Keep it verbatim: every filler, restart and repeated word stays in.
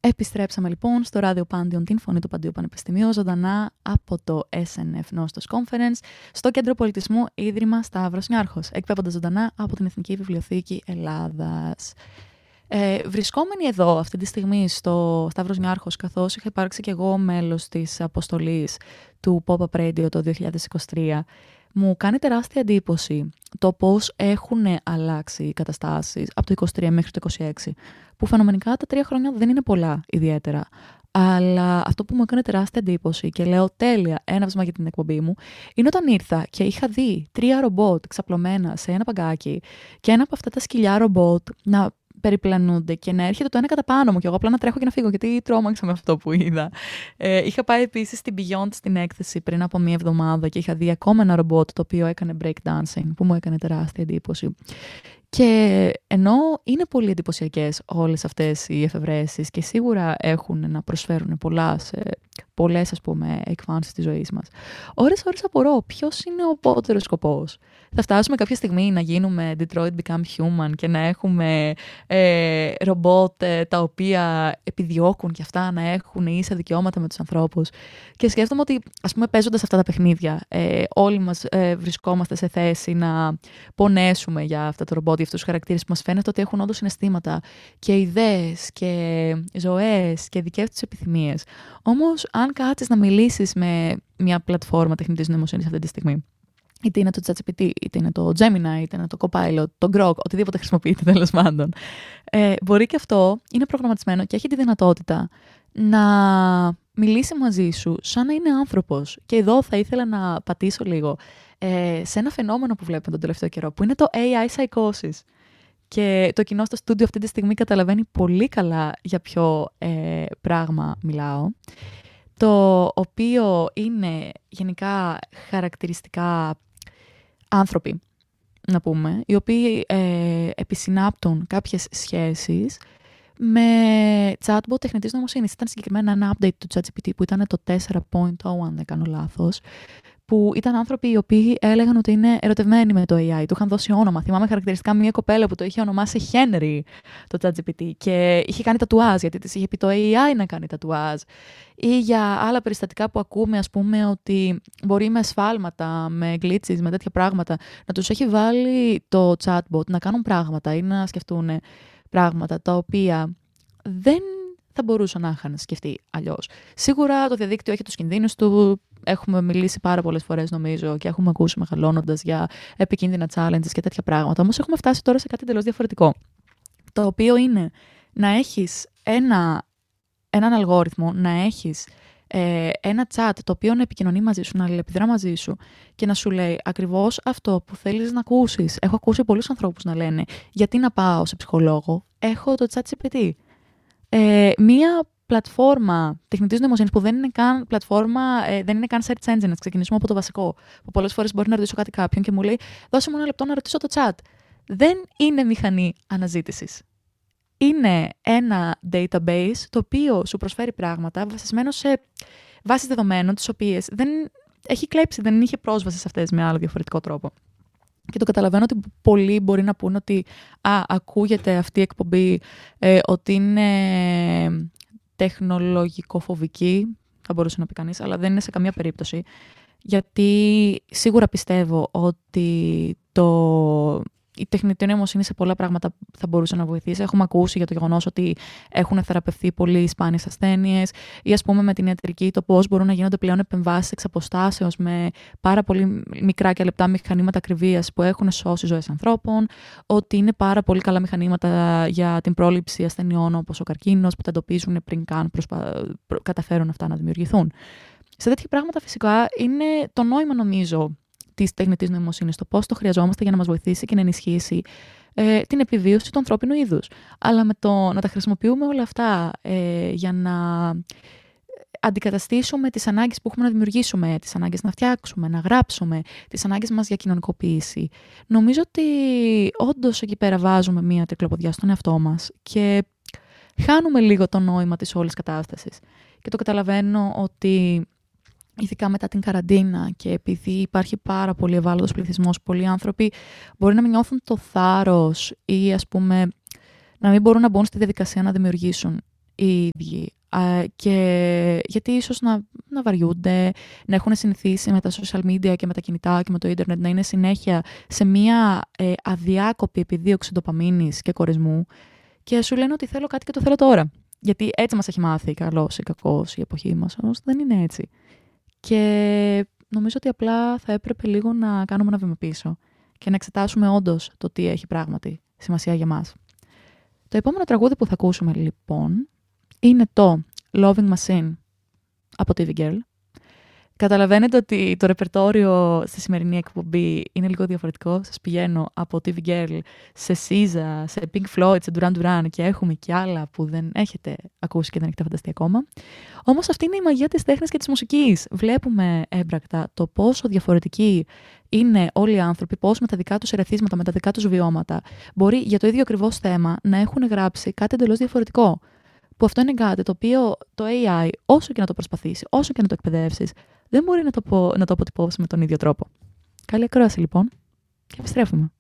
Επιστρέψαμε λοιπόν στο ράδιο Πάντιον, την φωνή του Παντίου Πανεπιστημίου, ζωντανά από το ες εν εφ Nostos Conference, στο Κέντρο Πολιτισμού Ίδρυμα Σταύρος Νιάρχος, εκπέμποντας ζωντανά από την Εθνική Βιβλιοθήκη Ελλάδας. Ε, βρισκόμενοι εδώ αυτή τη στιγμή στο Σταύρος Νιάρχος, καθώς είχα υπάρξει και εγώ μέλος της αποστολής του Pop-Up Radio το δύο χιλιάδες είκοσι τρία, μου κάνει τεράστια εντύπωση το πώς έχουν αλλάξει οι καταστάσεις από το είκοσι τρία μέχρι το είκοσι έξι, που φαινομενικά τα τρία χρόνια δεν είναι πολλά ιδιαίτερα. Αλλά αυτό που μου έκανε τεράστια εντύπωση και λέω τέλεια έναυσμα για την εκπομπή μου, είναι όταν ήρθα και είχα δει τρία ρομπότ ξαπλωμένα σε ένα παγκάκι και ένα από αυτά τα σκυλιά ρομπότ να περιπλανούνται και να έρχεται το ένα κατά πάνω μου και εγώ απλά να τρέχω και να φύγω γιατί τρόμαξα με αυτό που είδα. Ε, είχα πάει επίσης στην Beyond στην έκθεση πριν από μία εβδομάδα και είχα δει ακόμα ένα ρομπότ το οποίο έκανε breakdancing που μου έκανε τεράστια εντύπωση. Και ενώ είναι πολύ εντυπωσιακές όλες αυτές οι εφευρέσεις και σίγουρα έχουν να προσφέρουν πολλά σε πολλές ας πούμε εκφάνσεις της ζωής μας, ώρες ώρες απορώ ποιος είναι ο απότερος σκοπός. Θα φτάσουμε κάποια στιγμή να γίνουμε Detroit Become Human και να έχουμε ε, ρομπότ ε, τα οποία επιδιώκουν και αυτά να έχουν ίσα δικαιώματα με τους ανθρώπους. Και σκέφτομαι ότι ας πούμε παίζοντας αυτά τα παιχνίδια ε, όλοι μας ε, βρισκόμαστε σε θέση να πονέσουμε για αυτά τα ρομπότ, για αυτούς τους χαρακτήρες που μας φαίνεται ότι έχουν όντως συναισθήματα και ιδέες και ζωές και δικές τους επιθυμίες. Όμως αν κάτσεις να μιλήσεις με μια πλατφόρμα τεχνητής νοημοσύνης αυτή τη στιγμή, είτε είναι το ChatGPT, είτε είναι το Gemini, είτε είναι το Copilot, το Grok, οτιδήποτε χρησιμοποιείτε τέλος πάντων, ε, μπορεί και αυτό είναι προγραμματισμένο και έχει τη δυνατότητα να μιλήσει μαζί σου σαν να είναι άνθρωπος. Και εδώ θα ήθελα να πατήσω λίγο ε, σε ένα φαινόμενο που βλέπουμε τον τελευταίο καιρό, που είναι το έι άι psychosis. Και το κοινό στο στούντιο αυτή τη στιγμή καταλαβαίνει πολύ καλά για ποιο ε, πράγμα μιλάω, το οποίο είναι γενικά χαρακτηριστικά άνθρωποι, να πούμε, οι οποίοι ε, επισυνάπτουν κάποιες σχέσεις με chatbot τεχνητής νοημοσύνης. Ήταν συγκεκριμένα ένα update του ChatGPT που ήταν το τέσσερα κόμμα μηδέν, αν δεν κάνω λάθος, που ήταν άνθρωποι οι οποίοι έλεγαν ότι είναι ερωτευμένοι με το έι άι. Του είχαν δώσει όνομα. Θυμάμαι χαρακτηριστικά μια κοπέλα που το είχε ονομάσει Henry το ChatGPT και είχε κάνει τατουάζ, γιατί της είχε πει το έι άι να κάνει τατουάζ. Ή για άλλα περιστατικά που ακούμε, ας πούμε, ότι μπορεί με σφάλματα, με glitches, με τέτοια πράγματα, να τους έχει βάλει το chatbot να κάνουν πράγματα ή να σκεφτούν πράγματα τα οποία δεν θα μπορούσαν να είχαν σκεφτεί αλλιώς. Σίγουρα το διαδίκτυο έχει τους κινδύνους του. Έχουμε μιλήσει πάρα πολλές φορές, νομίζω, και έχουμε ακούσει μεγαλώνοντας για επικίνδυνα challenges και τέτοια πράγματα. Όμως έχουμε φτάσει τώρα σε κάτι εντελώς διαφορετικό. Το οποίο είναι να έχεις ένα, έναν αλγόριθμο, να έχεις ε, ένα chat το οποίο να επικοινωνεί μαζί σου, να αλληλεπιδρά μαζί σου και να σου λέει ακριβώς αυτό που θέλεις να ακούσεις. Έχω ακούσει πολλούς ανθρώπους να λένε γιατί να πάω σε ψυχολόγο, έχω το ChatGPT. Ε, μία πλατφόρμα τεχνητής νοημοσύνης που δεν είναι καν πλατφόρμα, ε, δεν είναι καν search engine, να ξεκινήσουμε από το βασικό. Που πολλές φορές μπορεί να ρωτήσω κάτι κάποιον και μου λέει δώσε μου ένα λεπτό να ρωτήσω το chat. Δεν είναι μηχανή αναζήτησης. Είναι ένα database το οποίο σου προσφέρει πράγματα βασισμένο σε βάσεις δεδομένων, τις οποίες δεν έχει κλέψει, δεν είχε πρόσβαση σε αυτές με άλλο διαφορετικό τρόπο. Και το καταλαβαίνω ότι πολλοί μπορεί να πούν ότι α, ακούγεται αυτή η εκπομπή ε, ότι είναι τεχνολογικοφοβική, θα μπορούσε να πει κανείς, αλλά δεν είναι σε καμία περίπτωση. Γιατί σίγουρα πιστεύω ότι το... η τεχνητή νοημοσύνη σε πολλά πράγματα θα μπορούσε να βοηθήσει. Έχουμε ακούσει για το γεγονός ότι έχουν θεραπευθεί πολλοί σπάνιες ασθένειες ή ας πούμε με την ιατρική το πώς μπορούν να γίνονται πλέον επεμβάσεις εξ αποστάσεως με πάρα πολύ μικρά και λεπτά μηχανήματα ακριβίας που έχουν σώσει ζωές ανθρώπων, ότι είναι πάρα πολύ καλά μηχανήματα για την πρόληψη ασθενειών όπως ο καρκίνος που τα εντοπίζουν πριν καν προσπα... καταφέρουν αυτά να δημιουργηθούν. Σε τέτοια πράγματα φυσικά είναι το νόημα, νομίζω, της τεχνητής νοημοσύνης, το πώς το χρειαζόμαστε για να μας βοηθήσει και να ενισχύσει ε, την επιβίωση του ανθρώπινου είδους. Αλλά με το να τα χρησιμοποιούμε όλα αυτά ε, για να αντικαταστήσουμε τις ανάγκες που έχουμε να δημιουργήσουμε, τις ανάγκες να φτιάξουμε, να γράψουμε, τις ανάγκες μας για κοινωνικοποίηση, νομίζω ότι όντως εκεί πέρα βάζουμε μία τρικλοποδιά στον εαυτό μας και χάνουμε λίγο το νόημα της όλης κατάστασης. Και το καταλαβαίνω ότι ειδικά μετά την καραντίνα και επειδή υπάρχει πάρα πολύ ευάλωτος πληθυσμός, πολλοί άνθρωποι μπορεί να μην νιώθουν το θάρρος ή ας πούμε να μην μπορούν να μπουν στη διαδικασία να δημιουργήσουν οι ίδιοι. Και γιατί ίσως να, να βαριούνται, να έχουν συνηθίσει με τα social media και με τα κινητά και με το ίντερνετ να είναι συνέχεια σε μια ε, αδιάκοπη επιδίωξη ντοπαμίνης και κορισμού και σου λένε ότι θέλω κάτι και το θέλω τώρα. Γιατί έτσι μας έχει μάθει, καλός ή κακός η εποχή μας, όμως δεν είναι έτσι. Και νομίζω ότι απλά θα έπρεπε λίγο να κάνουμε ένα βήμα πίσω και να εξετάσουμε όντως το τι έχει πράγματι σημασία για μας. Το επόμενο τραγούδι που θα ακούσουμε λοιπόν είναι το Loving Machine από τη τι βι Girl. Καταλαβαίνετε ότι το ρεπερτόριο στη σημερινή εκπομπή είναι λίγο διαφορετικό. Σας πηγαίνω από τι βι Girl σε σίζα, σε Pink Floyd, σε Duran Duran και έχουμε και άλλα που δεν έχετε ακούσει και δεν έχετε φανταστεί ακόμα. Όμως αυτή είναι η μαγεία της τέχνης και της μουσικής. Βλέπουμε έμπρακτα το πόσο διαφορετικοί είναι όλοι οι άνθρωποι, πώς με τα δικά τους ερεθίσματα, με τα δικά τους βιώματα μπορεί για το ίδιο ακριβώς θέμα να έχουν γράψει κάτι εντελώς διαφορετικό. Που αυτό είναι κάτι το οποίο το έι άι, όσο και να το προσπαθήσει, όσο και να το εκπαιδεύσεις, δεν μπορεί να το, πω, να το αποτυπώσει με τον ίδιο τρόπο. Καλή ακρόαση λοιπόν και επιστρέφουμε.